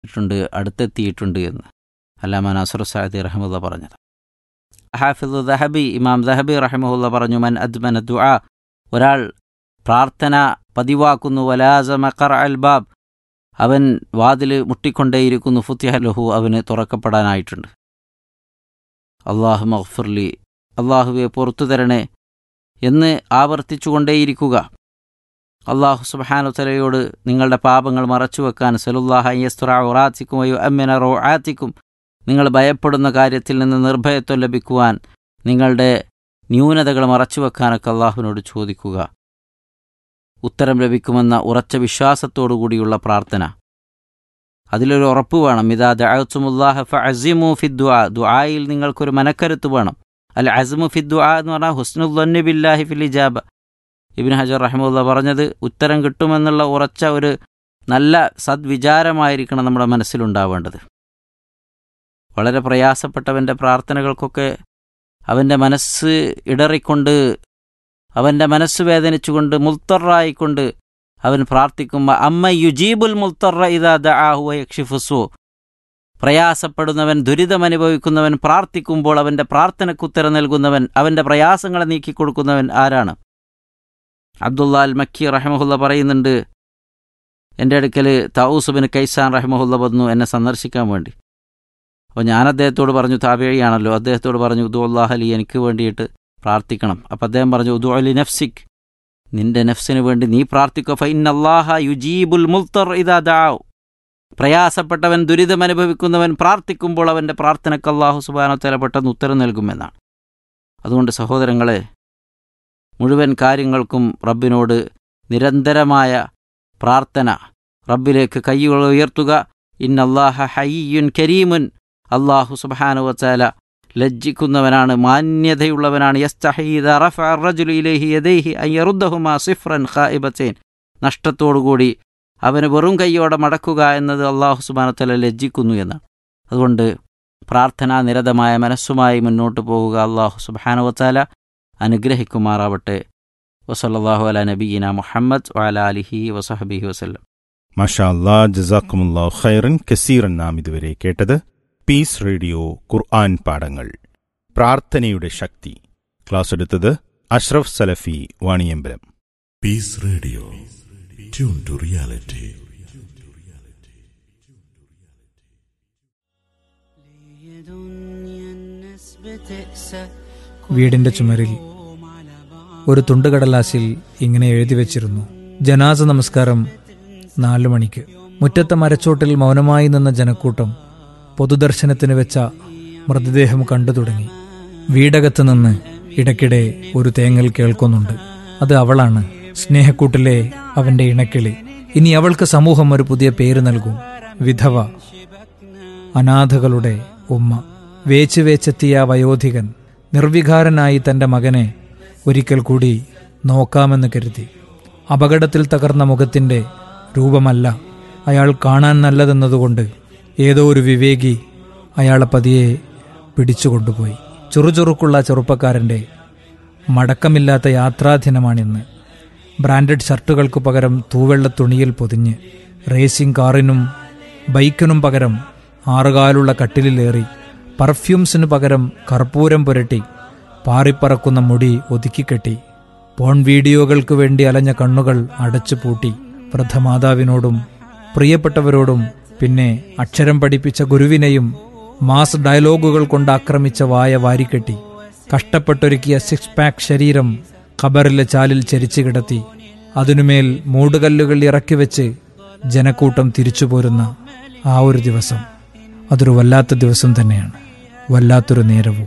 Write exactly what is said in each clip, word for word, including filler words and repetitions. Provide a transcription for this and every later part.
ആയിട്ടുണ്ട്, അടുത്തെത്തിയിട്ടുണ്ട് എന്ന് അല്ലാമ നാസിർ സഅദി റഹിമഹുല്ല പറഞ്ഞത്. ഹാഫിദ് ദഹബി ഇമാം ദഹബി റഹിമഹുല്ല പറഞ്ഞു, മൻ അദ്മന ദുആ, ഒരാൾ പ്രാർത്ഥന പതിവാക്കുന്നു, വലാസമ ഖർഅൽ ബാബ്, അവൻ വാതിൽ മുട്ടിക്കൊണ്ടേയിരിക്കുന്നു, ഫുത്തിഹ ലഹു, അവന് തുറക്കപ്പെടാനായിട്ടുണ്ട്. അല്ലാഹു മഗ്ഫിർലി, അള്ളാഹുവെ പുറത്തു തരണേ എന്ന് ആവർത്തിച്ചുകൊണ്ടേയിരിക്കുക. അള്ളാഹു സുബ്ഹാനഹു തആലയോട് നിങ്ങളുടെ പാപങ്ങൾ മറച്ചുവെക്കാൻ, സലുല്ലാഹ യസ്തുറ ഔറാത്തിക്കും വയു അമ്മിന റൗആത്തിക്കും, നിങ്ങൾ ഭയപ്പെടുന്ന കാര്യത്തിൽ നിന്ന് നിർഭയത്വം ലഭിക്കുവാൻ, നിങ്ങളുടെ ന്യൂനതകൾ മറച്ചുവെക്കാനൊക്കെ അള്ളാഹുവിനോട് ചോദിക്കുക. ഉത്തരം ലഭിക്കുമെന്ന ഉറച്ച വിശ്വാസത്തോടു കൂടിയുള്ള പ്രാർത്ഥന, അതിലൊരു ഉറപ്പ് വേണം. ഇദാ ദഅഅ്തുമുല്ലാഹ ഫഅസിമു ഫിദ്ദുആ, ദുആയിൽ നിങ്ങൾക്കൊരു മനക്കരുത്ത് വേണം. അൽ അസ്മു ഫിദ്ദുആ എന്ന് പറഞ്ഞാൽ ഹുസ്നുൽ ദന്നി ബില്ലാഹി ഫിൽ ഇജാബ. ഇബ്നു ഹജർ റഹിമഹുല്ലാഹ് പറഞ്ഞത്, ഉത്തരം കിട്ടുമെന്നുള്ള ഉറച്ച ഒരു നല്ല സദ്വിചാരമായിരിക്കണം നമ്മുടെ മനസ്സിലുണ്ടാവേണ്ടത്. വളരെ പ്രയാസപ്പെട്ടവൻ്റെ പ്രാർത്ഥനകൾക്കൊക്കെ അവൻ്റെ മനസ്സ് ഇടറിക്കൊണ്ട്, അവൻ്റെ മനസ്സ് വേദനിച്ചുകൊണ്ട്, മുൽത്തറായിക്കൊണ്ട് അവൻ പ്രാർത്ഥിക്കുമ്പോൾ, അമ്മ യുജീബുൽ മുൽത്തറ ഇദാ ദഅാഹു വയക്ഷിഫുസു, പ്രയാസപ്പെടുന്നവൻ, ദുരിതമനുഭവിക്കുന്നവൻ പ്രാർത്ഥിക്കുമ്പോൾ അവൻ്റെ പ്രാർത്ഥനയ്ക്കുത്തരം നൽകുന്നവൻ, അവൻ്റെ പ്രയാസങ്ങളെ നീക്കിക്കൊടുക്കുന്നവൻ ആരാണ്? അബ്ദുല്ലാ അൽ മക്കി റഹിമഹുല്ല പറയുന്നുണ്ട്, എൻ്റെ അടുക്കൽ തൗസ് ബിൻ കൈസാൻ റഹിമഹുല്ല വന്നു എന്നെ സന്ദർശിക്കാൻ വേണ്ടി. അപ്പോൾ ഞാൻ അദ്ദേഹത്തോട് പറഞ്ഞു, താബിഈയാണല്ലോ, അദ്ദേഹത്തോട് പറഞ്ഞു, ഉദുഅല്ലാഹ ലി, എനിക്ക് വേണ്ടിയിട്ട് പ്രാർത്ഥിക്കണം. അപ്പം അദ്ദേഹം പറഞ്ഞു, ഉദുഅ ലി നഫ്സിക്, നിന്റെ നഫ്സിന് വേണ്ടി നീ പ്രാർത്ഥിക്കുക. ഫഇന്നല്ലാഹ യുജീബുൽ മുൽത്തർ ഇദാ ദഅാ, പ്രയാസപ്പെട്ടവൻ, ദുരിതമനുഭവിക്കുന്നവൻ പ്രാർത്ഥിക്കുമ്പോൾ അവൻ്റെ പ്രാർത്ഥനയ്ക്ക് അല്ലാഹു സുബ്ഹാനഹു വ തആല പെട്ടെന്ന് ഉത്തരം നൽകുമെന്നാണ്. അതുകൊണ്ട് സഹോദരങ്ങളെ, മുഴുവൻ കാര്യങ്ങൾക്കും റബ്ബിനോട് നിരന്തരമായ പ്രാർത്ഥന, റബ്ബിലേക്ക് കൈകൾ ഉയർത്തുക. ഇന്നല്ലാഹ ഹയ്യുൻ കരീമുൻ, അല്ലാഹു സുബ്ഹാനഹു വ തആല ലജ്ജിക്കുന്നവനാണ്, മാന്യതയുള്ളവനാണ്. യസ്തഹീ ഇദാ റഫഅ അർ-റജുലു ഇലൈഹി യദൈഹി അൻ യറുദ്ദഹുമാ സിഫ്റൻ ഖായിബതൈൻ, നഷ്ടത്തോടുകൂടി അവന് വെറും കൈയോടെ മടക്കുക എന്നത് അല്ലാഹു സുബ്ഹാനഹു വ തആല ലജ്ജിക്കുന്നു എന്നാണ്. അതുകൊണ്ട് പ്രാർത്ഥനാ നിരതമായ മനസ്സുമായി മുന്നോട്ട് പോവുക. അല്ലാഹു സുബ്ഹാനഹു വ തആല അനുഗ്രഹിക്കുമാറാവട്ടെ. വസല്ലല്ലാഹു അലാ നബിയിന മുഹമ്മദ് വഅലാ ആലിഹി വസഹ്ബിഹി വസല്ലം. മാഷാ അല്ലാഹ്, ജസാക്കുമുല്ലാഹു ഖൈറൻ കസീറൻ. നാം ഇതുവരെ കേട്ടത് പീസ് റേഡിയോ ഖുർആൻ പാഠങ്ങൾ, പ്രാർത്ഥനയുടെ ശക്തി. ക്ലാസ് എടുത്തത് അഷ്റഫ് സലഫി Vaniyambalam. Piece radio, tune to reality. വീടിന്റെ ചുമരിൽ ഒരു തുണ്ടുകടലാസിൽ ഇങ്ങനെ എഴുതി വച്ചിരുന്നു, ജനാസ നമസ്കാരം നാലു മണിക്ക്. മുറ്റത്തെ മരച്ചോട്ടിൽ മൗനമായി നിന്ന ജനക്കൂട്ടം പൊതുദർശനത്തിന് വെച്ച മൃതദേഹം കണ്ടു തുടങ്ങി. വീടകത്ത് നിന്ന് ഇടയ്ക്കിടെ ഒരു തേങ്ങൽ കേൾക്കുന്നുണ്ട്. അത് അവളാണ്, സ്നേഹക്കൂട്ടിലെ അവന്റെ ഇണക്കിളി. ഇനി അവൾക്ക് സമൂഹം ഒരു പുതിയ പേര് നൽകും, വിധവ, അനാഥകളുടെ ഉമ്മ. വേച്ച് വേച്ചെത്തിയ വയോധികൻ നിർവികാരനായി തന്റെ മകനെ ഒരിക്കൽ കൂടി നോക്കാമെന്ന് കരുതി. അപകടത്തിൽ തകർന്ന മുഖത്തിന്റെ രൂപമല്ല അയാൾ കാണാൻ നല്ലതെന്നതുകൊണ്ട് ഏതോ ഒരു വിവേകി അയാളെ പതിയെ പിടിച്ചുകൊണ്ടുപോയി. ചുറുചുറുക്കുള്ള ചെറുപ്പക്കാരൻ്റെ മടക്കമില്ലാത്ത യാത്രാദിനമാണിന്ന്. ബ്രാൻഡഡ് ഷർട്ടുകൾക്ക് പകരം തൂവെള്ള തുണിയിൽ പൊതിഞ്ഞ്, റേസിംഗ് കാറിനും ബൈക്കിനും പകരം ആറുകാലുള്ള കട്ടിലിലേറി, പെർഫ്യൂംസിനു പകരം കർപ്പൂരം പുരട്ടി, പാറിപ്പറക്കുന്ന മുടി ഒതുക്കിക്കെട്ടി, പോൺ വീഡിയോകൾക്ക് വേണ്ടി അലഞ്ഞ കണ്ണുകൾ അടച്ചുപൂട്ടി, വൃദ്ധമാതാവിനോടും പ്രിയപ്പെട്ടവരോടും പിന്നെ അക്ഷരം പഠിപ്പിച്ച ഗുരുവിനെയും മാസ് ഡയലോഗുകൾ കൊണ്ട് ആക്രമിച്ച വായ വാരിക്കെട്ടി, കഷ്ടപ്പെട്ടൊരുക്കിയ സിക്സ് പാക്ക് ശരീരം ഖബറിലെ ചാലിൽ ചരിച്ചു കിടത്തി, അതിനുമേൽ മൂടുകല്ലുകൾ ഇറക്കിവെച്ച് ജനക്കൂട്ടം തിരിച്ചുപോരുന്ന ആ ഒരു ദിവസം, അതൊരു വല്ലാത്ത ദിവസം തന്നെയാണ്, വല്ലാത്തൊരു നേരവും.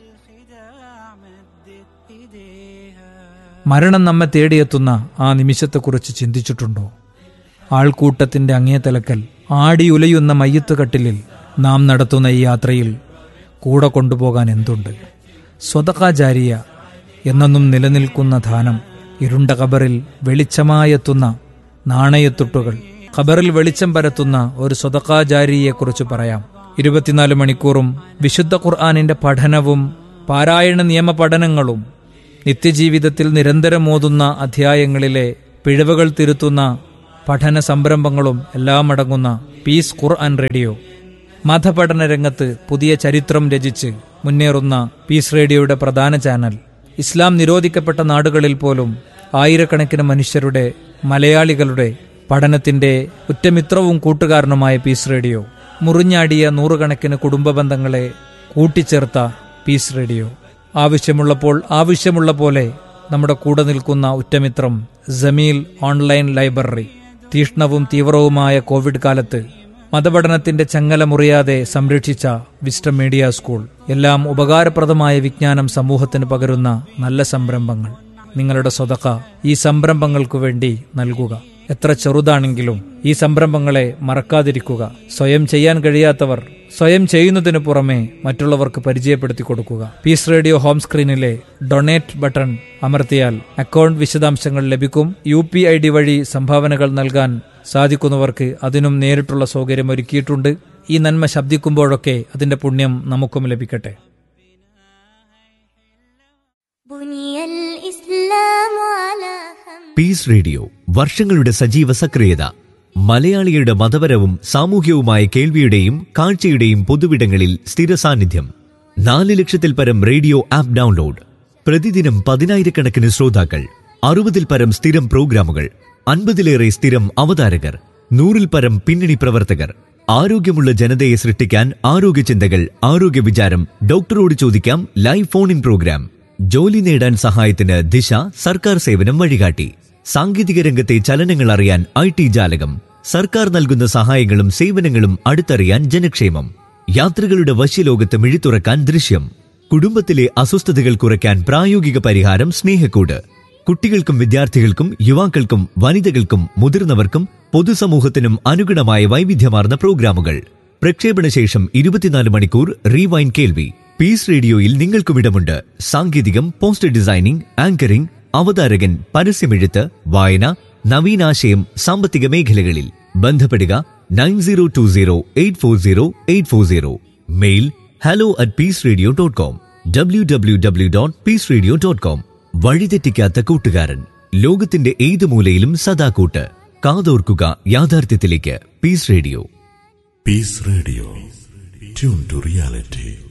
മരണം നമ്മെ തേടിയെത്തുന്ന ആ നിമിഷത്തെക്കുറിച്ച് ചിന്തിച്ചിട്ടുണ്ടോ? ആൾക്കൂട്ടത്തിന്റെ അങ്ങേ തലക്കൽ ആടിയുലയുന്ന മയ്യത്തുകട്ടിലിൽ നാം നടത്തുന്ന ഈ യാത്രയിൽ കൂടെ കൊണ്ടുപോകാൻ എന്തുണ്ട്? സ്വതഖ ജാരിയ എന്നെന്നും നിലനിൽക്കുന്ന ദാനം, ഇരുണ്ട ഖബറിൽ വെളിച്ചമായെത്തുന്ന നാണയത്തുട്ടുകൾ, ഖബറിൽ വെളിച്ചം പരത്തുന്ന ഒരു സ്വതഖ ജാരിയെക്കുറിച്ച് പറയാം. ഇരുപത്തിനാല് മണിക്കൂറും വിശുദ്ധ ഖുർആനിന്റെ പഠനവും പാരായണ നിയമ പഠനങ്ങളും, നിത്യജീവിതത്തിൽ നിരന്തരം ഓതുന്ന അധ്യായങ്ങളിലെ പിഴവുകൾ തിരുത്തുന്ന പഠന സംരംഭങ്ങളും എല്ലാം അടങ്ങുന്ന പീസ് ഖുർആൻ റേഡിയോ മതപഠന രംഗത്ത് പുതിയ ചരിത്രം രചിച്ച് മുന്നേറുന്ന പീസ് റേഡിയോയുടെ പ്രധാന ചാനൽ. ഇസ്ലാം നിരോധിക്കപ്പെട്ട നാടുകളിൽ പോലും ആയിരക്കണക്കിന് മനുഷ്യരുടെ, മലയാളികളുടെ പഠനത്തിന്റെ ഉറ്റമിത്രവും കൂട്ടുകാരനുമായ പീസ് റേഡിയോ, മുറിഞ്ഞാടിയ നൂറുകണക്കിന് കുടുംബ ബന്ധങ്ങളെ കൂട്ടിച്ചേർത്ത പീസ് റേഡിയോ, ആവശ്യമുള്ളപ്പോൾ ആവശ്യമുള്ള പോലെ നമ്മുടെ കൂടെ നിൽക്കുന്ന ഉറ്റമിത്രം ജമീൽ ഓൺലൈൻ ലൈബ്രറി. തീഷ്ണവും തീവ്രവുമായ കോവിഡ് കാലത്ത് മതപഠനത്തിന്റെ ചങ്ങല മുറിയാതെ സംരക്ഷിച്ച വിസ്റ്റം മീഡിയ സ്കൂൾ. എല്ലാം ഉപകാരപ്രദമായ വിജ്ഞാനം സമൂഹത്തിന് പകരുന്ന നല്ല സംരംഭങ്ങൾ. നിങ്ങളുടെ സ്വതക്ക ഈ സംരംഭങ്ങൾക്കു വേണ്ടി നൽകുക. എത്ര ചെറുതാണെങ്കിലും ഈ സംരംഭങ്ങളെ മറക്കാതിരിക്കുക. സ്വയം ചെയ്യാൻ കഴിയാത്തവർ സ്വയം ചെയ്യുന്നതിനു പുറമെ മറ്റുള്ളവർക്ക് പരിചയപ്പെടുത്തി കൊടുക്കുക. Piece radio home സ്ക്രീനിലെ donate button അമർത്തിയാൽ അക്കൗണ്ട് വിശദാംശങ്ങൾ ലഭിക്കും. യു പി ഐ ഡി വഴി സംഭാവനകൾ നൽകാൻ സാധിക്കുന്നവർക്ക് അതിനും നേരിട്ടുള്ള സൗകര്യം ഒരുക്കിയിട്ടുണ്ട്. ഈ നന്മ ശബ്ദിക്കുമ്പോഴൊക്കെ അതിന്റെ പുണ്യം നമുക്കും ലഭിക്കട്ടെ. പീസ് റേഡിയോ വർഷങ്ങളുടെ സജീവ സക്രിയത. മലയാളികളുടെ മതപരവും സാമൂഹ്യവുമായ കേൾവിയുടെയും കാഴ്ചയുടെയും പൊതുവിടങ്ങളിൽ സ്ഥിര സാന്നിധ്യം. നാല് ലക്ഷത്തിൽ പരം റേഡിയോ ആപ്പ് ഡൗൺലോഡ്, പ്രതിദിനം പതിനായിരക്കണക്കിന് ശ്രോതാക്കൾ, അറുപതിൽ പരം സ്ഥിരം പ്രോഗ്രാമുകൾ, അൻപതിലേറെ സ്ഥിരം അവതാരകർ, നൂറിൽ പരം പിന്നണി പ്രവർത്തകർ. ആരോഗ്യമുള്ള ജനതയെ സൃഷ്ടിക്കാൻ ആരോഗ്യ ചിന്തകൾ, ആരോഗ്യ വിചാരം, ഡോക്ടറോട് ചോദിക്കാം ലൈവ് ഫോൺ ഇൻ പ്രോഗ്രാം. ജോലി നേടാൻ സഹായത്തിന് ദിശ, സർക്കാർ സേവനം വഴികാട്ടി. സാങ്കേതിക രംഗത്തെ ചലനങ്ങൾ അറിയാൻ ഐ ടി ജാലകം. സർക്കാർ നൽകുന്ന സഹായങ്ങളും സേവനങ്ങളും അടുത്തറിയാൻ ജനക്ഷേമം. യാത്രകളുടെ വശ്യലോകത്ത് മിഴിത്തുറക്കാൻ ദൃശ്യം. കുടുംബത്തിലെ അസ്വസ്ഥതകൾ കുറയ്ക്കാൻ പ്രായോഗിക പരിഹാരം സ്നേഹക്കൂട്. കുട്ടികൾക്കും വിദ്യാർത്ഥികൾക്കും യുവാക്കൾക്കും വനിതകൾക്കും മുതിർന്നവർക്കും പൊതുസമൂഹത്തിനും അനുഗുണമായ വൈവിധ്യമാർന്ന പ്രോഗ്രാമുകൾ. പ്രക്ഷേപണശേഷം ഇരുപത്തിനാല് മണിക്കൂർ റീവൈൻ കേൾവി. പീസ് റേഡിയോയിൽ നിങ്ങൾക്കും ഇടമുണ്ട്. സാങ്കേതികം, പോസ്റ്റർ ഡിസൈനിംഗ്, ആങ്കറിംഗ്, അവതാരകൻ, പരസ്യമെഴുത്ത്, വായന, നവീനാശയം, സാമ്പത്തിക മേഖലകളിൽ. ബന്ധപ്പെടുക nine zero to zero eight four zero eight four zero. Mail hello at peace radio dot com. W W W dot piece radio dot com. വഴിതെറ്റിക്കാത്ത കൂട്ടുകാരൻ, ലോകത്തിന്റെ ഏത് മൂലയിലും സദാ കൂട്ട്. കാതോർക്കുക യാഥാർത്ഥ്യത്തിലേക്ക്. Piece radio. Piece radio, tune to reality.